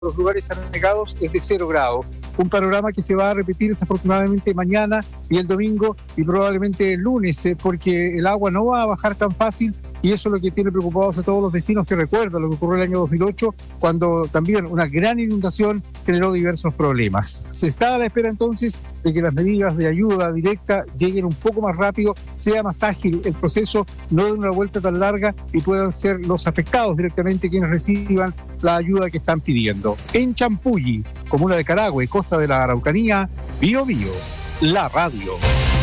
los lugares anegados es de 0 grados. Un panorama que se va a repetir desafortunadamente mañana y el domingo y probablemente el lunes, porque el agua no va a bajar tan fácil y eso es lo que tiene preocupados a todos los vecinos que recuerdan lo que ocurrió el año 2008, cuando también una gran inundación generó diversos problemas. Se está a la espera entonces de que las medidas de ayuda directa lleguen un poco más rápido, sea más ágil el proceso, no de una vuelta tan larga y puedan ser los afectados directamente quienes reciban la ayuda que están pidiendo. En Champulli, comuna de Carahue, costa de la Araucanía, Bío Bío, la radio.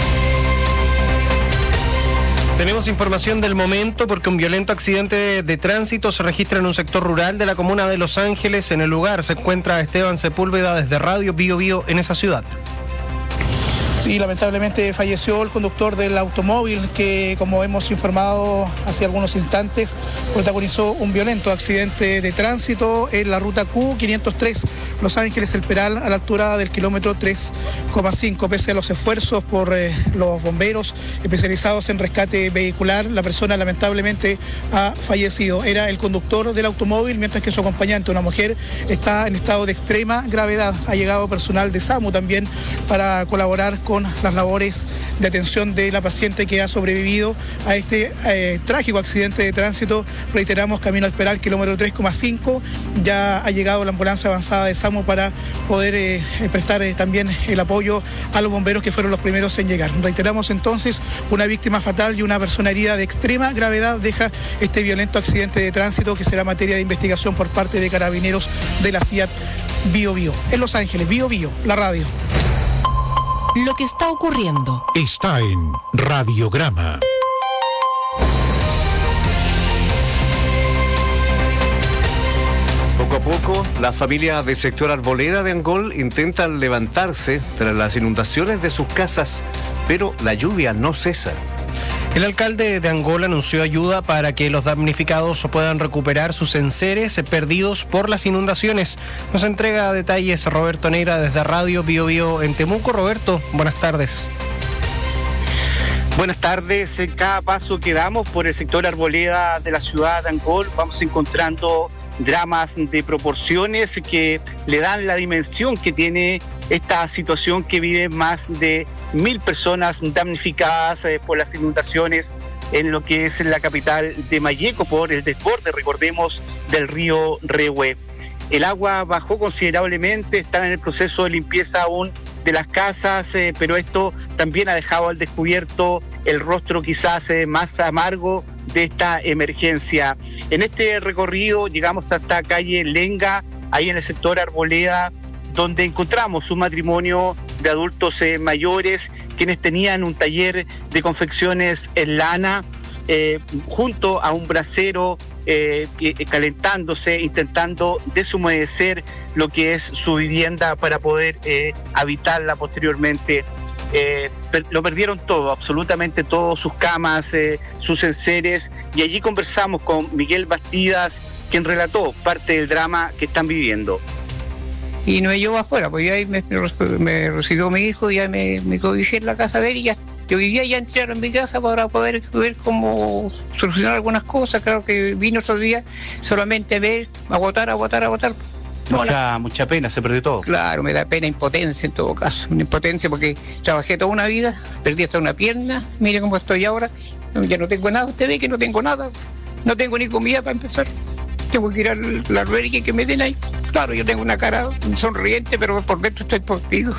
Tenemos información del momento porque un violento accidente de tránsito se registra en un sector rural de la comuna de Los Ángeles. En el lugar se encuentra Esteban Sepúlveda desde Radio Bío Bío en esa ciudad. Sí, lamentablemente falleció el conductor del automóvil que, como hemos informado hace algunos instantes, protagonizó un violento accidente de tránsito en la ruta Q503 Los Ángeles El Peral a la altura del kilómetro 3,5. Pese a los esfuerzos por los bomberos especializados en rescate vehicular, la persona lamentablemente ha fallecido. Era el conductor del automóvil, mientras que su acompañante, una mujer, está en estado de extrema gravedad. Ha llegado personal de SAMU también para colaborar con las labores de atención de la paciente que ha sobrevivido a este trágico accidente de tránsito. Reiteramos, camino al Peral, kilómetro 3,5. Ya ha llegado la ambulancia avanzada de SAMU para poder prestar también el apoyo a los bomberos, que fueron los primeros en llegar. Reiteramos entonces, una víctima fatal y una persona herida de extrema gravedad deja este violento accidente de tránsito, que será materia de investigación por parte de carabineros de la CIAT Bío Bío. En Los Ángeles, Bío Bío, la radio. Lo que está ocurriendo está en Radiograma. Poco a poco, las familias del sector Arboleda de Angol intentan levantarse tras las inundaciones de sus casas, pero la lluvia no cesa. El alcalde de Angol anunció ayuda para que los damnificados puedan recuperar sus enseres perdidos por las inundaciones. Nos entrega detalles Roberto Neira desde Radio Bío Bío en Temuco. Roberto, buenas tardes. Buenas tardes. En cada paso que damos por el sector Arboleda de la ciudad de Angol vamos encontrando dramas de proporciones que le dan la dimensión que tiene esta situación que vive más de 1.000 personas damnificadas por las inundaciones en lo que es la capital de Malleco por el desborde, recordemos, del río Rehue. El agua bajó considerablemente, están en el proceso de limpieza aún de las casas, pero esto también ha dejado al descubierto el rostro quizás más amargo de esta emergencia. En este recorrido llegamos hasta calle Lenga, ahí en el sector Arboleda, donde encontramos un matrimonio de adultos mayores quienes tenían un taller de confecciones en lana junto a un brasero calentándose, intentando deshumedecer lo que es su vivienda para poder habitarla posteriormente. Lo perdieron todo, absolutamente todo, sus camas, sus enseres, y allí conversamos con Miguel Bastidas, quien relató parte del drama que están viviendo. Y no yo afuera, pues ya ahí me recibió mi hijo, ya me cobijé en la casa de él y ya. Yo vivía ya entrar en mi casa para poder ver cómo solucionar algunas cosas. Claro que vino otro día solamente a ver, agotar. Mucha pena, se perdió todo. Claro, me da pena, impotencia en todo caso. Una impotencia porque trabajé toda una vida, perdí hasta una pierna, mire cómo estoy ahora, ya no tengo nada, usted ve que no tengo nada, no tengo ni comida para empezar. Tengo que ir al albergue que me den ahí. Claro, yo tengo una cara sonriente, pero por dentro estoy podrido.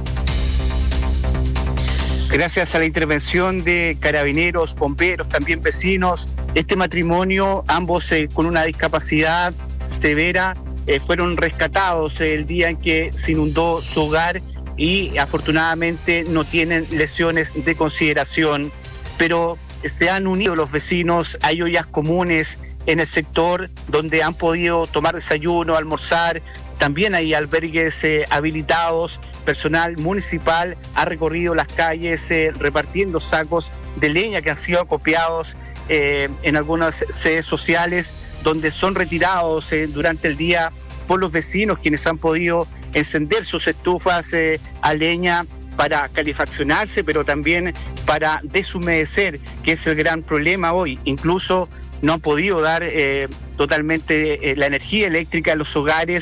Gracias a la intervención de carabineros, bomberos, también vecinos, este matrimonio, ambos con una discapacidad severa, fueron rescatados el día en que se inundó su hogar y afortunadamente no tienen lesiones de consideración, pero se han unido los vecinos, hay ollas comunes en el sector donde han podido tomar desayuno, almorzar. También hay albergues habilitados, personal municipal ha recorrido las calles repartiendo sacos de leña que han sido acopiados en algunas sedes sociales, donde son retirados durante el día por los vecinos, quienes han podido encender sus estufas a leña para calefaccionarse, pero también para deshumedecer, que es el gran problema hoy. Incluso no han podido dar totalmente la energía eléctrica a los hogares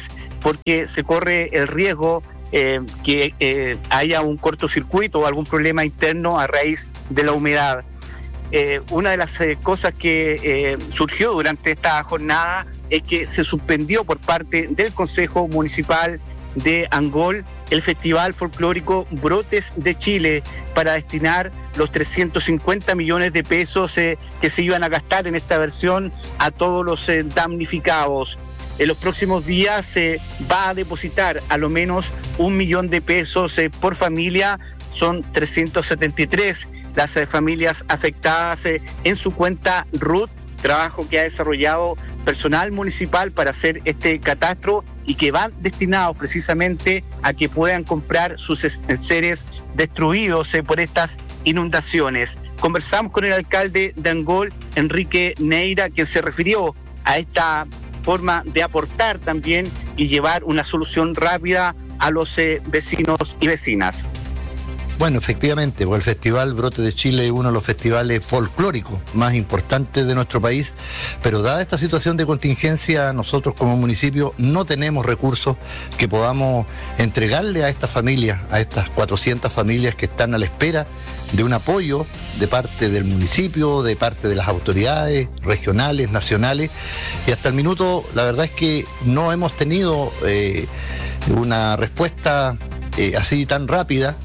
porque se corre el riesgo que haya un cortocircuito o algún problema interno a raíz de la humedad. Una de las cosas que surgió durante esta jornada es que se suspendió por parte del Consejo Municipal de Angol el Festival Folclórico Brotes de Chile para destinar los 350 millones de pesos que se iban a gastar en esta versión a todos los damnificados. En los próximos días se va a depositar a lo menos 1 millón de pesos por familia. Son 373 las familias afectadas en su cuenta RUT, trabajo que ha desarrollado personal municipal para hacer este catastro y que van destinados precisamente a que puedan comprar sus enseres destruidos por estas inundaciones. Conversamos con el alcalde de Angol, Enrique Neira, quien se refirió a esta forma de aportar también y llevar una solución rápida a los vecinos y vecinas. Bueno, efectivamente, el Festival Brote de Chile es uno de los festivales folclóricos más importantes de nuestro país, pero dada esta situación de contingencia, nosotros como municipio no tenemos recursos que podamos entregarle a estas familias, a estas 400 familias que están a la espera de un apoyo de parte del municipio, de parte de las autoridades regionales, nacionales, y hasta el minuto la verdad es que no hemos tenido una respuesta así tan rápida.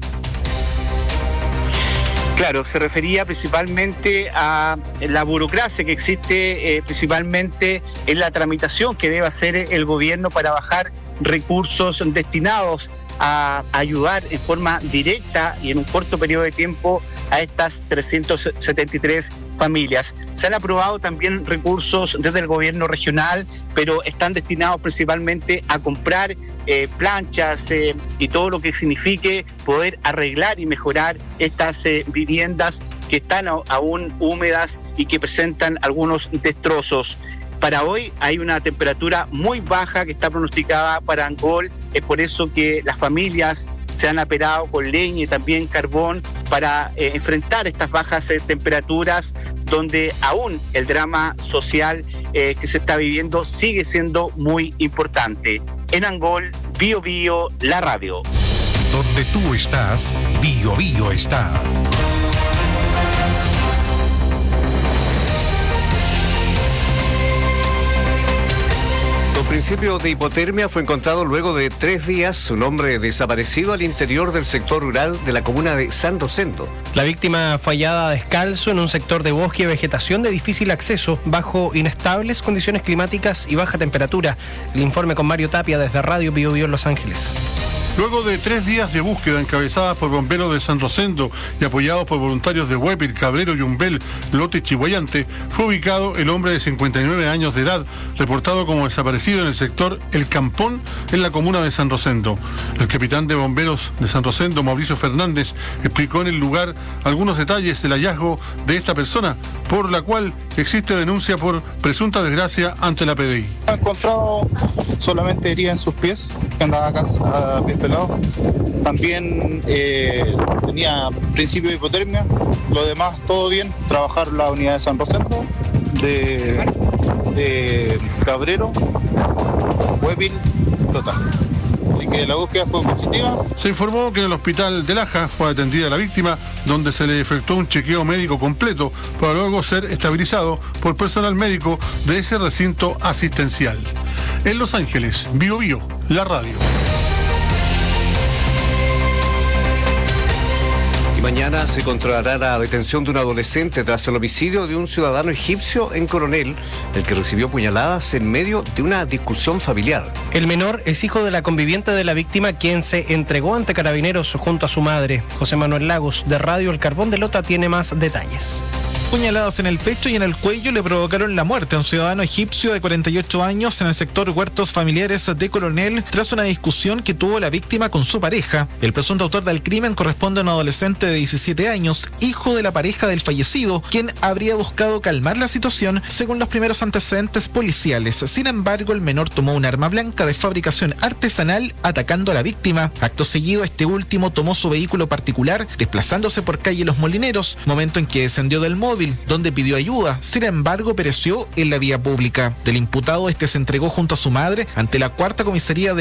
Claro, se refería principalmente a la burocracia que existe principalmente en la tramitación que debe hacer el gobierno para bajar recursos destinados a ayudar en forma directa y en un corto periodo de tiempo a estas 373 familias. Se han aprobado también recursos desde el gobierno regional, pero están destinados principalmente a comprar planchas y todo lo que signifique poder arreglar y mejorar estas viviendas que están aún húmedas y que presentan algunos destrozos. Para hoy hay una temperatura muy baja que está pronosticada para Angol, es por eso que las familias se han aperado con leña y también carbón para enfrentar estas bajas temperaturas, donde aún el drama social que se está viviendo sigue siendo muy importante. En Angol, Bio Bio, la radio. Donde tú estás, Bio Bio está. Con principio de hipotermia fue encontrado luego de 3 días un hombre desaparecido al interior del sector rural de la comuna de San Rosendo. La víctima fue hallada descalzo en un sector de bosque y vegetación de difícil acceso, bajo inestables condiciones climáticas y baja temperatura. El informe con Mario Tapia desde Radio Bio Bio en Los Ángeles. Luego de 3 días de búsqueda encabezadas por bomberos de San Rosendo y apoyados por voluntarios de Huépil, Cabrero, Yumbel, Lote y Chihuayante, fue ubicado el hombre de 59 años de edad, reportado como desaparecido en el sector El Campón, en la comuna de San Rosendo. El capitán de bomberos de San Rosendo, Mauricio Fernández, explicó en el lugar algunos detalles del hallazgo de esta persona, por la cual existe denuncia por presunta desgracia ante la PDI. Ha encontrado solamente herida en sus pies, que andaba a pies pelados. También tenía principio de hipotermia. Lo demás todo bien. Trabajar la unidad de San Rosendo, de Cabrero, Huépil, Lota. Así que la búsqueda fue positiva. Se informó que en el hospital de Laja fue atendida la víctima, donde se le efectuó un chequeo médico completo para luego ser estabilizado por personal médico de ese recinto asistencial. En Los Ángeles, Bio Bio, la radio. Mañana se controlará la detención de un adolescente tras el homicidio de un ciudadano egipcio en Coronel, el que recibió puñaladas en medio de una discusión familiar. El menor es hijo de la conviviente de la víctima, quien se entregó ante carabineros junto a su madre. José Manuel Lagos, de Radio El Carbón de Lota, tiene más detalles. Puñaladas en el pecho y en el cuello le provocaron la muerte a un ciudadano egipcio de 48 años en el sector Huertos Familiares de Coronel tras una discusión que tuvo la víctima con su pareja. El presunto autor del crimen corresponde a un adolescente de 17 años, hijo de la pareja del fallecido, quien habría buscado calmar la situación según los primeros antecedentes policiales. Sin embargo, el menor tomó un arma blanca de fabricación artesanal atacando a la víctima. Acto seguido, este último tomó su vehículo particular desplazándose por calle Los Molineros, momento en que descendió del móvil automóvil, donde pidió ayuda. Sin embargo, pereció en la vía pública. Del imputado, este se entregó junto a su madre ante la 4ª comisaría de